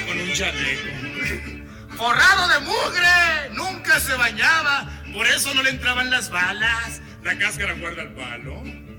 con un chaleco. Forrado de mugre, nunca se bañaba, por eso no le entraban las balas. La cáscara guarda el palo.